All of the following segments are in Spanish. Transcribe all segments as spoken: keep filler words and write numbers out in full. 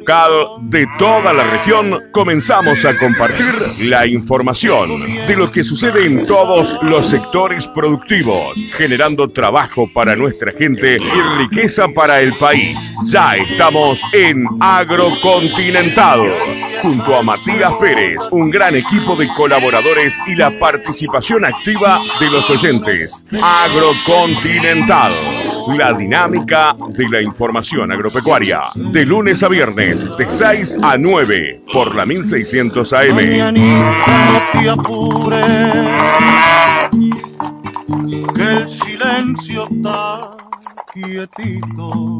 local de toda la región, comenzamos a compartir la información de lo que sucede en todos los sectores productivos, generando trabajo para nuestra gente y riqueza para el país. Ya estamos en Agrocontinental, junto a Matías Pérez, un gran equipo de colaboradores y la participación activa de los oyentes. Agrocontinental, la dinámica de la información agropecuaria, de lunes a viernes, de seis a nueve, por la mil seiscientos A M. No te apures, que el silencio está quietito,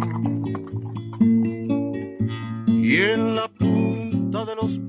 y en la punta de los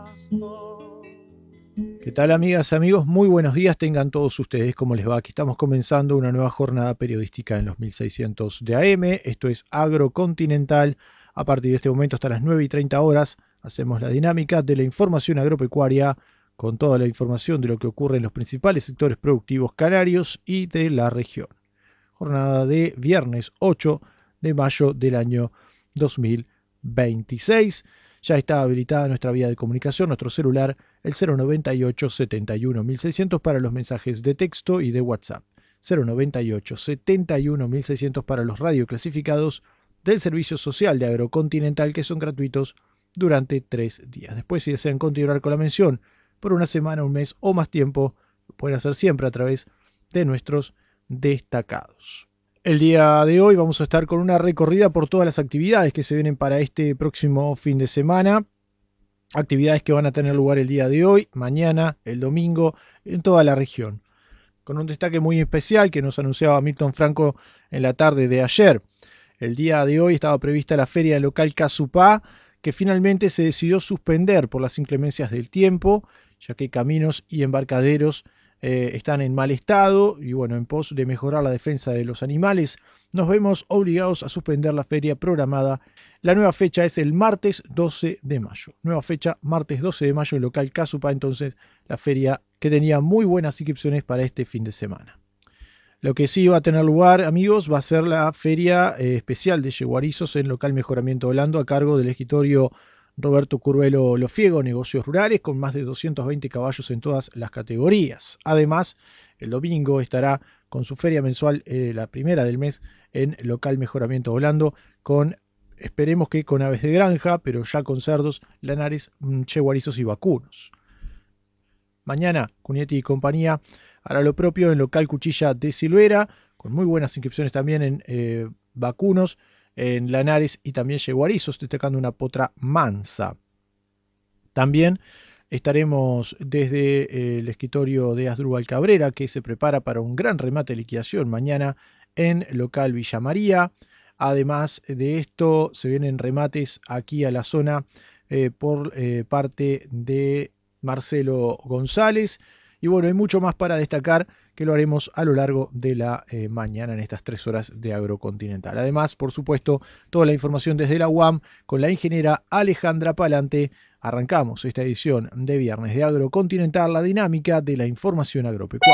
pastos. ¿Qué tal, amigas, amigos? Muy buenos días tengan todos ustedes. ¿Cómo les va? Aquí estamos comenzando una nueva jornada periodística en los mil seiscientos de A M. Esto es Agrocontinental. A partir de este momento hasta las nueve y treinta horas hacemos la dinámica de la información agropecuaria con toda la información de lo que ocurre en los principales sectores productivos canarios y de la región. Jornada de viernes ocho de mayo del año dos mil veintiséis. Ya está habilitada nuestra vía de comunicación, nuestro celular, el cero noventa y ocho, setenta y uno, mil seiscientos para los mensajes de texto y de WhatsApp. cero noventa y ocho, setenta y uno, mil seiscientos para los radioclasificados del Servicio Social de Agrocontinental, que son gratuitos durante tres días. Después, si desean continuar con la mención por una semana, un mes o más tiempo, lo pueden hacer siempre a través de nuestros destacados. El día de hoy vamos a estar con una recorrida por todas las actividades que se vienen para este próximo fin de semana. Actividades que van a tener lugar el día de hoy, mañana, el domingo, en toda la región. Con un destaque muy especial que nos anunciaba Milton Franco en la tarde de ayer. El día de hoy estaba prevista la feria local Casupá, que finalmente se decidió suspender por las inclemencias del tiempo, ya que caminos y embarcaderos eh, están en mal estado y bueno, en pos de mejorar la defensa de los animales, nos vemos obligados a suspender la feria programada. La nueva fecha es el martes doce de mayo. Nueva fecha, martes doce de mayo, el local Casupá, entonces la feria que tenía muy buenas inscripciones para este fin de semana. Lo que sí va a tener lugar, amigos, va a ser la feria eh, especial de yeguarizos en local Mejoramiento Holando a cargo del escritorio Roberto Curvelo Lofiego, negocios rurales, con más de doscientos veinte caballos en todas las categorías. Además, el domingo estará con su feria mensual, eh, la primera del mes, en local Mejoramiento Holando, con, esperemos que con aves de granja, pero ya con cerdos, lanares, yeguarizos y vacunos. Mañana, Cunietti y compañía hará lo propio en local Cuchilla de Silvera, con muy buenas inscripciones también en eh, vacunos, en lanares y también yeguarizos, destacando una potra mansa. También estaremos desde eh, el escritorio de Asdrúbal Cabrera, que se prepara para un gran remate de liquidación mañana en local Villa María. Además de esto, se vienen remates aquí a la zona eh, por eh, parte de Marcelo González. Y bueno, hay mucho más para destacar que lo haremos a lo largo de la eh, mañana en estas tres horas de Agrocontinental. Además, por supuesto, toda la información desde la U A M con la ingeniera Alejandra Palante. Arrancamos esta edición de viernes de Agrocontinental, la dinámica de la información agropecuaria.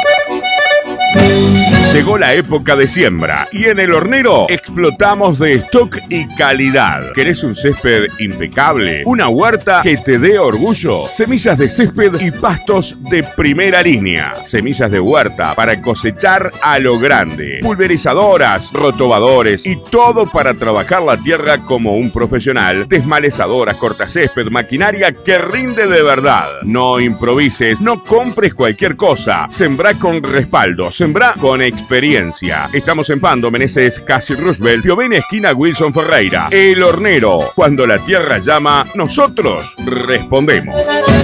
Llegó la época de siembra y en El Hornero explotamos de stock y calidad. ¿Querés un césped impecable? ¿Una huerta que te dé orgullo? Semillas de césped y pastos de primera línea. Semillas de huerta para cosechar a lo grande. Pulverizadoras, rotobadores y todo para trabajar la tierra como un profesional. Desmalezadoras, cortacésped, maquinaria que rinde de verdad. No improvises, no compres cualquier cosa. Sembrá con respaldo, sembrá con experiencia. Estamos en Pando, Meneses, Casi Roosevelt, Piovene, esquina Wilson Ferreira. El Hornero. Cuando la tierra llama, nosotros respondemos.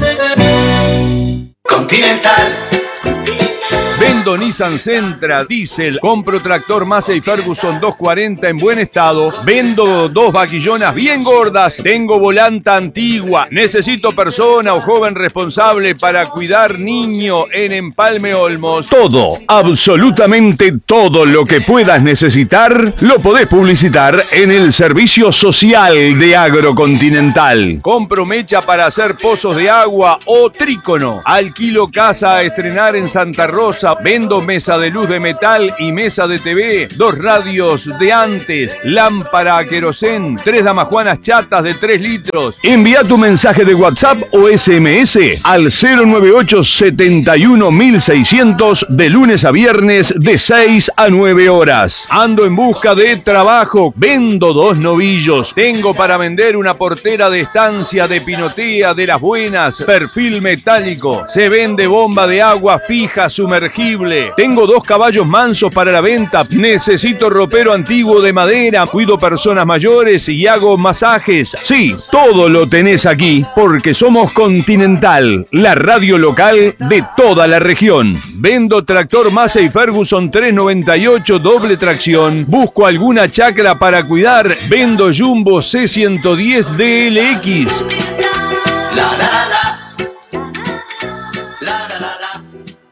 Continental. Vendo Nissan Sentra, diésel, compro tractor Massey Ferguson doscientos cuarenta en buen estado, vendo dos vaquillonas bien gordas, tengo volanta antigua, necesito persona o joven responsable para cuidar niño en Empalme Olmos. Todo, absolutamente todo lo que puedas necesitar, lo podés publicitar en el Servicio Social de Agrocontinental. Compro mecha para hacer pozos de agua o trícono, alquilo casa a estrenar en Santa Rosa mesa, vendo mesa de luz de metal y mesa de T V, dos radios de antes, lámpara a querosén, tres damajuanas chatas de tres litros. Envía tu mensaje de WhatsApp o S M S al cero nueve ocho setenta y uno mil seiscientos de lunes a viernes de seis a nueve horas. Ando en busca de trabajo, vendo dos novillos, tengo para vender una portera de estancia de pinotea de las buenas, perfil metálico, se vende bomba de agua fija sumergible, tengo dos caballos mansos para la venta, necesito ropero antiguo de madera, cuido personas mayores y hago masajes. Sí, todo lo tenés aquí porque somos Continental, la radio local de toda la región. Vendo tractor Massey Ferguson tres noventa y ocho doble tracción, busco alguna chacra para cuidar, vendo Jumbo C ciento diez D L X. La, la, la, la. La, la, la, la.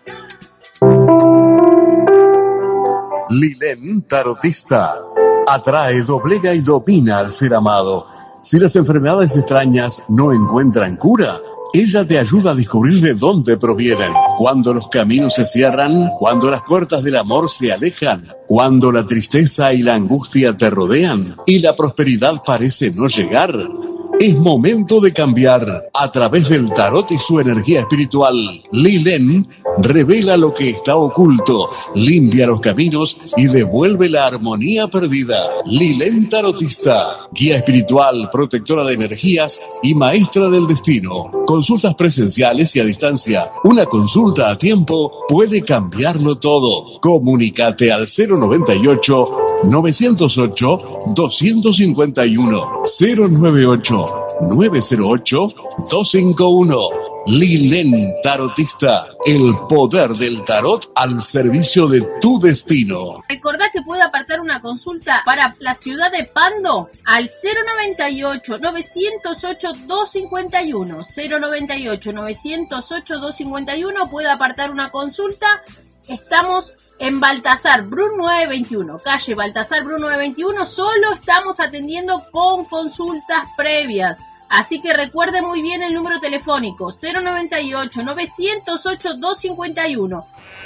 Lilén Tarotista atrae, doblega y domina al ser amado. Si las enfermedades extrañas no encuentran cura, ella te ayuda a descubrir de dónde provienen. Cuando los caminos se cierran, cuando las puertas del amor se alejan, cuando la tristeza y la angustia te rodean y la prosperidad parece no llegar, es momento de cambiar. A través del tarot y su energía espiritual, Lilén revela lo que está oculto, limpia los caminos y devuelve la armonía perdida. Lilén Tarotista, guía espiritual, protectora de energías y maestra del destino. Consultas presenciales y a distancia. Una consulta a tiempo puede cambiarlo todo. Comunícate al cero noventa y ocho, novecientos ocho, doscientos cincuenta y uno, cero noventa y ocho, nueve cero ocho, doscientos cincuenta y uno. Lilén Tarotista, el poder del tarot al servicio de tu destino. Recordá que puede apartar una consulta para la ciudad de Pando al cero noventa y ocho, novecientos ocho, doscientos cincuenta y uno, cero noventa y ocho, novecientos ocho, doscientos cincuenta y uno. Puede apartar una consulta. Estamos en Baltasar Bru nueve veintiuno, calle Baltasar Bru nueve veintiuno. Solo estamos atendiendo con consultas previas. Así que recuerde muy bien el número telefónico cero noventa y ocho, novecientos ocho, doscientos cincuenta y uno.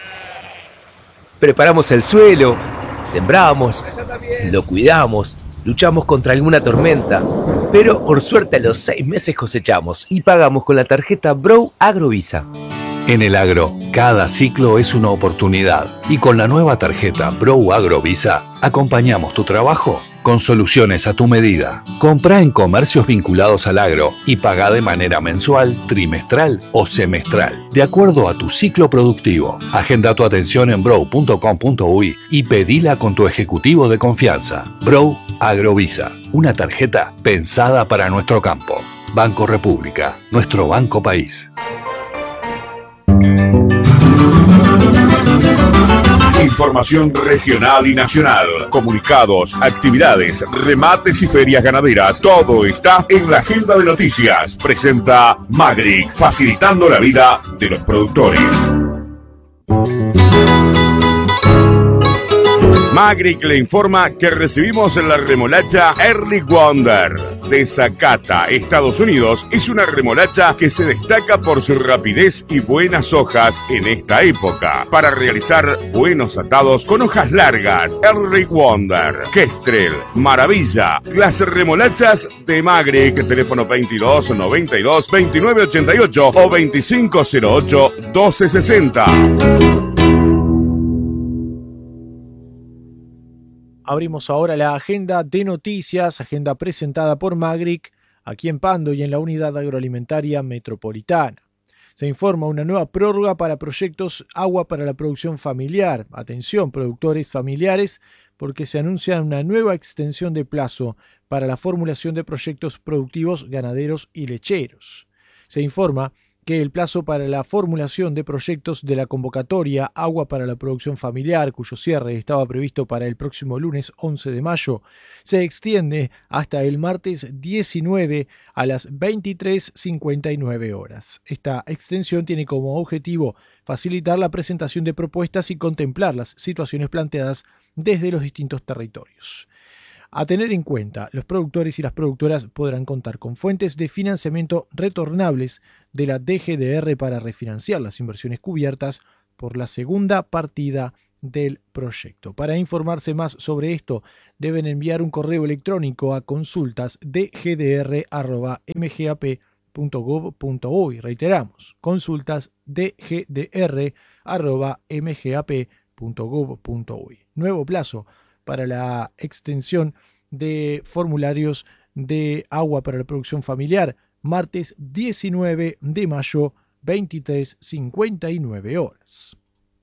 Preparamos el suelo, sembramos, lo cuidamos, luchamos contra alguna tormenta, pero por suerte a los seis meses cosechamos y pagamos con la tarjeta Bro Agrovisa. En el agro, cada ciclo es una oportunidad y con la nueva tarjeta Bro Agrovisa acompañamos tu trabajo con soluciones a tu medida. Comprá en comercios vinculados al agro y pagá de manera mensual, trimestral o semestral, de acuerdo a tu ciclo productivo. Agenda tu atención en bro punto com punto uy y pedila con tu ejecutivo de confianza. Bro Agrovisa, una tarjeta pensada para nuestro campo. Banco República, nuestro banco país. Información regional y nacional, comunicados, actividades, remates y ferias ganaderas. Todo está en la agenda de noticias. Presenta Magric, facilitando la vida de los productores. Magric le informa que recibimos la remolacha Early Wonder de Zacata, Estados Unidos. Es una remolacha que se destaca por su rapidez y buenas hojas en esta época para realizar buenos atados con hojas largas. Early Wonder, Kestrel, Maravilla, las remolachas de Magric. Teléfono veintidós noventa y dos, veintinueve ochenta y ocho o veinticinco cero ocho, doce sesenta. Abrimos ahora la agenda de noticias, agenda presentada por Magric, aquí en Pando y en la Unidad Agroalimentaria Metropolitana. Se informa una nueva prórroga para proyectos agua para la producción familiar. Atención, productores familiares, porque se anuncia una nueva extensión de plazo para la formulación de proyectos productivos ganaderos y lecheros. Se informa que el plazo para la formulación de proyectos de la convocatoria Agua para la Producción Familiar, cuyo cierre estaba previsto para el próximo lunes once de mayo, se extiende hasta el martes diecinueve a las veintitrés cincuenta y nueve horas. Esta extensión tiene como objetivo facilitar la presentación de propuestas y contemplar las situaciones planteadas desde los distintos territorios. A tener en cuenta, los productores y las productoras podrán contar con fuentes de financiamiento retornables de la D G D R para refinanciar las inversiones cubiertas por la segunda partida del proyecto. Para informarse más sobre esto, deben enviar un correo electrónico a consultas d g d r arroba m g a p punto gov punto uy. Reiteramos, consultas d g d r arroba m g a p punto gov punto uy. Nuevo plazo para la extensión de formularios de agua para la producción familiar, martes diecinueve de mayo, veintitrés cincuenta y nueve horas.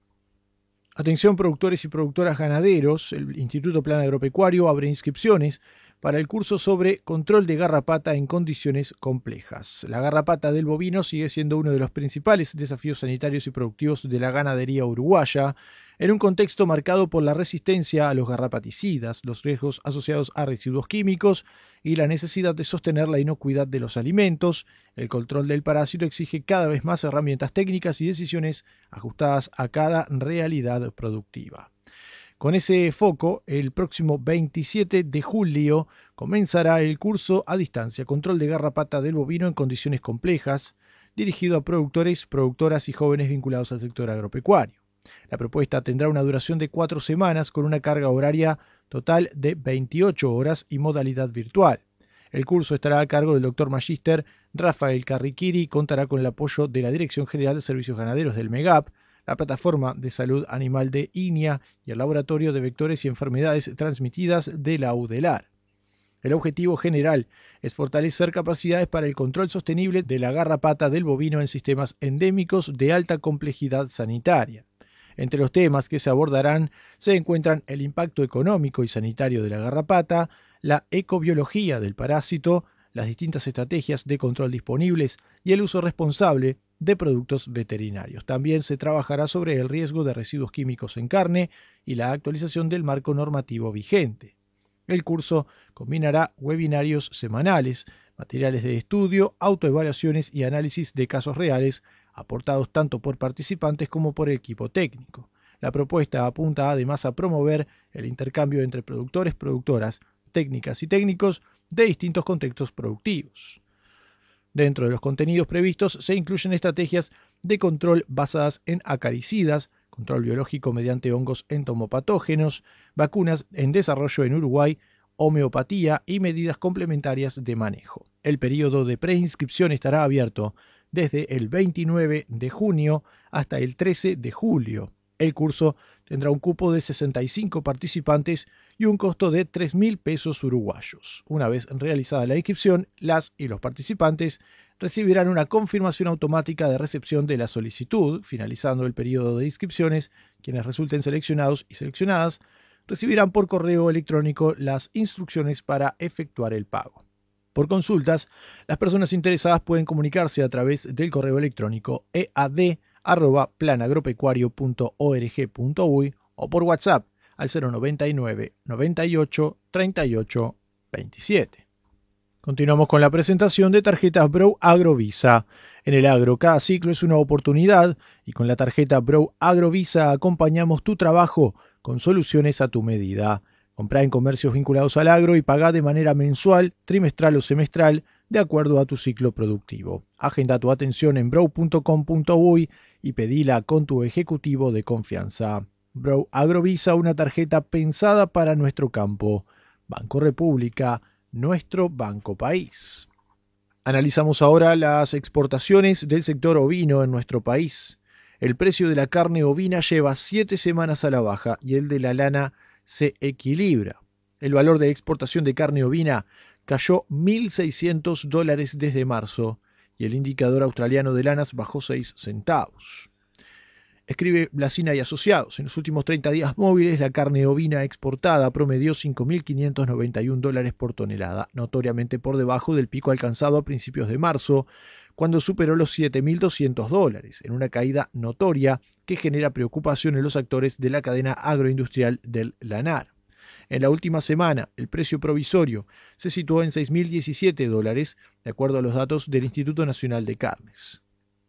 Atención productores y productoras ganaderos, el Instituto Plan Agropecuario abre inscripciones para el curso sobre control de garrapata en condiciones complejas. La garrapata del bovino sigue siendo uno de los principales desafíos sanitarios y productivos de la ganadería uruguaya, en un contexto marcado por la resistencia a los garrapaticidas, los riesgos asociados a residuos químicos y la necesidad de sostener la inocuidad de los alimentos. El control del parásito exige cada vez más herramientas técnicas y decisiones ajustadas a cada realidad productiva. Con ese foco, el próximo veintisiete de julio comenzará el curso a distancia Control de garrapata del bovino en condiciones complejas, dirigido a productores, productoras y jóvenes vinculados al sector agropecuario. La propuesta tendrá una duración de cuatro semanas con una carga horaria total de veintiocho horas y modalidad virtual. El curso estará a cargo del doctor Magíster Rafael Carriquiri y contará con el apoyo de la Dirección General de Servicios Ganaderos del MEGAP, la Plataforma de Salud Animal de INIA y el Laboratorio de Vectores y Enfermedades Transmitidas de la UDELAR. El objetivo general es fortalecer capacidades para el control sostenible de la garrapata del bovino en sistemas endémicos de alta complejidad sanitaria. Entre los temas que se abordarán se encuentran el impacto económico y sanitario de la garrapata, la ecobiología del parásito, las distintas estrategias de control disponibles y el uso responsable de productos veterinarios. También se trabajará sobre el riesgo de residuos químicos en carne y la actualización del marco normativo vigente. El curso combinará webinarios semanales, materiales de estudio, autoevaluaciones y análisis de casos reales, aportados tanto por participantes como por el equipo técnico. La propuesta apunta además a promover el intercambio entre productores, productoras, técnicas y técnicos de distintos contextos productivos. Dentro de los contenidos previstos se incluyen estrategias de control basadas en acaricidas, control biológico mediante hongos entomopatógenos, vacunas en desarrollo en Uruguay, homeopatía y medidas complementarias de manejo. El periodo de preinscripción estará abierto desde el veintinueve de junio hasta el trece de julio. El curso tendrá un cupo de sesenta y cinco participantes y un costo de tres mil pesos uruguayos. Una vez realizada la inscripción, las y los participantes recibirán una confirmación automática de recepción de la solicitud. Finalizando el periodo de inscripciones, quienes resulten seleccionados y seleccionadas recibirán por correo electrónico las instrucciones para efectuar el pago. Por consultas, las personas interesadas pueden comunicarse a través del correo electrónico e a d arroba plan agropecuario punto org punto uy o por WhatsApp al cero noventa y nueve, noventa y ocho, treinta y ocho, veintisiete. Continuamos con la presentación de tarjetas Brow Agrovisa. En el agro, cada ciclo es una oportunidad y con la tarjeta Brow Agrovisa acompañamos tu trabajo con soluciones a tu medida. Comprá en comercios vinculados al agro y pagá de manera mensual, trimestral o semestral de acuerdo a tu ciclo productivo. Agenda tu atención en brow punto com punto uy y pedila con tu ejecutivo de confianza. Brow Agrovisa, una tarjeta pensada para nuestro campo. Banco República, nuestro banco país. Analizamos ahora las exportaciones del sector ovino en nuestro país. El precio de la carne ovina lleva siete semanas a la baja y el de la lana se equilibra. El valor de exportación de carne ovina cayó mil seiscientos dólares desde marzo y el indicador australiano de lanas bajó seis centavos. Escribe Blasina y Asociados. En los últimos treinta días móviles, la carne ovina exportada promedió cinco mil quinientos noventa y un dólares por tonelada, notoriamente por debajo del pico alcanzado a principios de marzo, cuando superó los siete mil doscientos dólares, en una caída notoria que genera preocupación en los actores de la cadena agroindustrial del lanar. En la última semana, el precio provisorio se situó en seis mil diecisiete dólares, de acuerdo a los datos del Instituto Nacional de Carnes.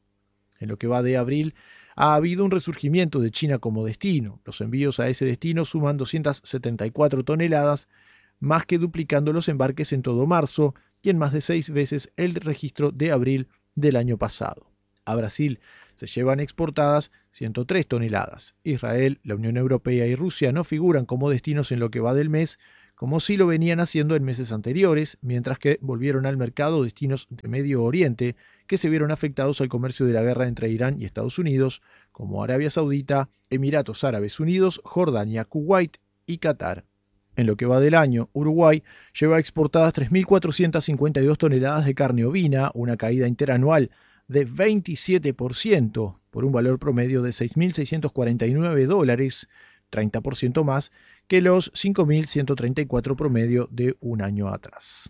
En lo que va de abril, ha habido un resurgimiento de China como destino. Los envíos a ese destino suman doscientas setenta y cuatro toneladas, más que duplicando los embarques en todo marzo y en más de seis veces el registro de abril del año pasado. A Brasil se llevan exportadas ciento tres toneladas. Israel, la Unión Europea y Rusia no figuran como destinos en lo que va del mes, como sí lo venían haciendo en meses anteriores, mientras que volvieron al mercado destinos de Medio Oriente que se vieron afectados al comercio de la guerra entre Irán y Estados Unidos, como Arabia Saudita, Emiratos Árabes Unidos, Jordania, Kuwait y Qatar. En lo que va del año, Uruguay lleva exportadas tres mil cuatrocientas cincuenta y dos toneladas de carne ovina, una caída interanual de veintisiete por ciento, por un valor promedio de seis mil seiscientos cuarenta y nueve dólares, treinta por ciento más que los cinco mil ciento treinta y cuatro promedio de un año atrás.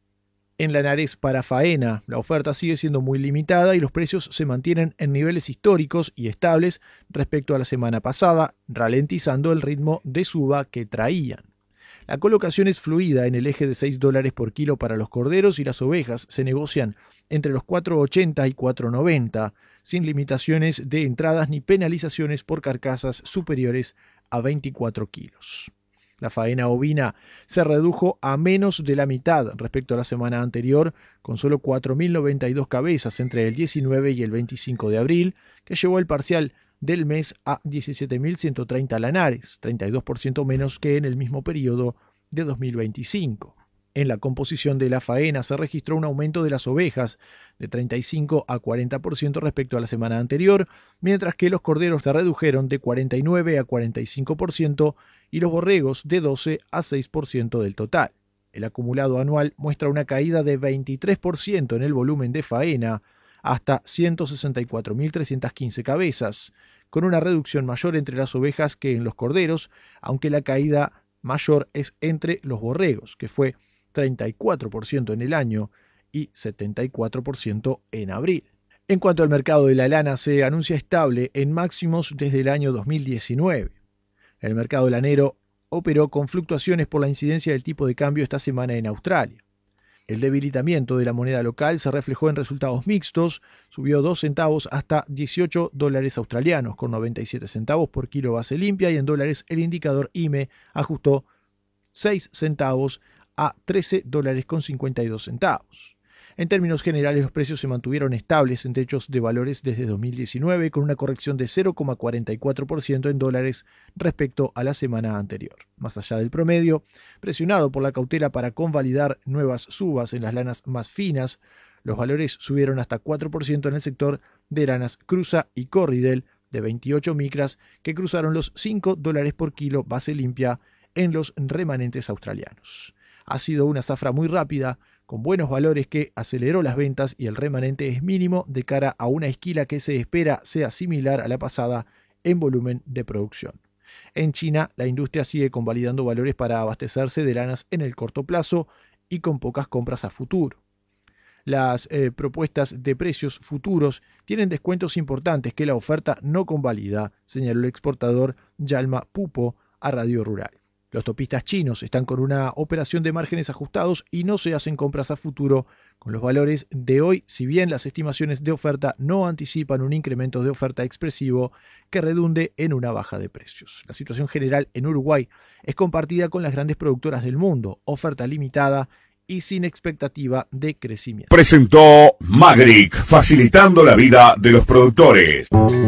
En Linares para faena, la oferta sigue siendo muy limitada y los precios se mantienen en niveles históricos y estables respecto a la semana pasada, ralentizando el ritmo de suba que traían. La colocación es fluida en el eje de seis dólares por kilo para los corderos y las ovejas se negocian entre los cuatro ochenta y cuatro noventa, sin limitaciones de entradas ni penalizaciones por carcasas superiores a veinticuatro kilos. La faena ovina se redujo a menos de la mitad respecto a la semana anterior, con solo cuatro mil noventa y dos cabezas entre el diecinueve y el veinticinco de abril, que llevó el parcial del mes a diecisiete mil ciento treinta lanares, treinta y dos por ciento menos que en el mismo periodo de dos mil veinticinco. En la composición de la faena se registró un aumento de las ovejas de treinta y cinco a cuarenta por ciento respecto a la semana anterior, mientras que los corderos se redujeron de cuarenta y nueve a cuarenta y cinco por ciento y los borregos de doce a seis por ciento del total. El acumulado anual muestra una caída de veintitrés por ciento en el volumen de faena hasta ciento sesenta y cuatro mil trescientas quince cabezas, con una reducción mayor entre las ovejas que en los corderos, aunque la caída mayor es entre los borregos, que fue treinta y cuatro por ciento en el año y setenta y cuatro por ciento en abril. En cuanto al mercado de la lana, se anuncia estable en máximos desde el año dos mil diecinueve. El mercado lanero operó con fluctuaciones por la incidencia del tipo de cambio esta semana en Australia. El debilitamiento de la moneda local se reflejó en resultados mixtos, subió dos centavos hasta dieciocho dólares australianos, con noventa y siete centavos por kilo base limpia, y en dólares el indicador I M E ajustó seis centavos a trece dólares con cincuenta y dos centavos. En términos generales, los precios se mantuvieron estables en techos de valores desde dos mil diecinueve, con una corrección de cero coma cuarenta y cuatro por ciento en dólares respecto a la semana anterior. Más allá del promedio, presionado por la cautela para convalidar nuevas subas en las lanas más finas, los valores subieron hasta cuatro por ciento en el sector de lanas Cruza y Corridel de veintiocho micras, que cruzaron los cinco dólares por kilo base limpia en los remanentes australianos. Ha sido una zafra muy rápida, con buenos valores, que aceleró las ventas, y el remanente es mínimo de cara a una esquila que se espera sea similar a la pasada en volumen de producción. En China, la industria sigue convalidando valores para abastecerse de lanas en el corto plazo y con pocas compras a futuro. Las eh, propuestas de precios futuros tienen descuentos importantes que la oferta no convalida, señaló el exportador Yalma Pupo a Radio Rural. Los topistas chinos están con una operación de márgenes ajustados y no se hacen compras a futuro con los valores de hoy, si bien las estimaciones de oferta no anticipan un incremento de oferta expresivo que redunde en una baja de precios. La situación general en Uruguay es compartida con las grandes productoras del mundo, oferta limitada y sin expectativa de crecimiento. Presentó Magric, facilitando la vida de los productores.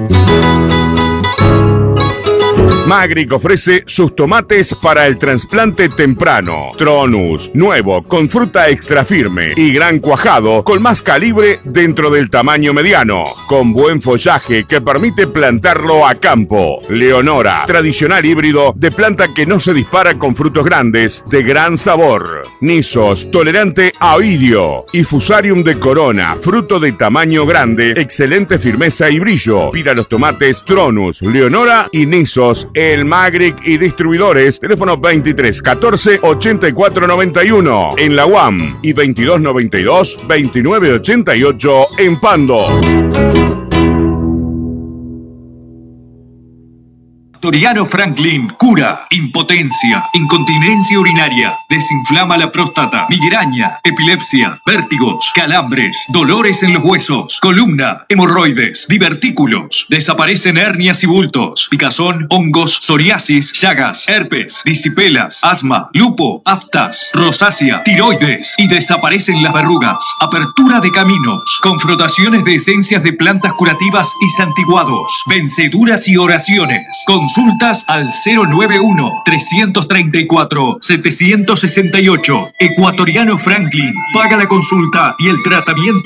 Magric ofrece sus tomates para el trasplante temprano. Tronus, nuevo, con fruta extra firme y gran cuajado, con más calibre dentro del tamaño mediano, con buen follaje que permite plantarlo a campo. Leonora, tradicional híbrido de planta que no se dispara con frutos grandes, de gran sabor. Nisos, tolerante a oidio. Y Fusarium de Corona, fruto de tamaño grande, excelente firmeza y brillo. Pida los tomates Tronus, Leonora y Nisos, el Magric y distribuidores, teléfono veintitrés catorce ochenta y cuatro noventa y uno en la U A M y veintidós noventa y dos veintinueve ochenta y ocho en Pando. Ecuatoriano Franklin cura impotencia, incontinencia urinaria, desinflama la próstata, migraña, epilepsia, vértigos, calambres, dolores en los huesos, columna, hemorroides, divertículos, desaparecen hernias y bultos, picazón, hongos, psoriasis, llagas, herpes, disipelas, asma, lupo, aftas, rosácea, tiroides y desaparecen las verrugas. Apertura de caminos, con frotaciones de esencias de plantas curativas y santiguados, venceduras y oraciones. Consultas al cero nueve uno, tres tres cuatro, siete seis ocho. Ecuatoriano Franklin. Paga la consulta y el tratamiento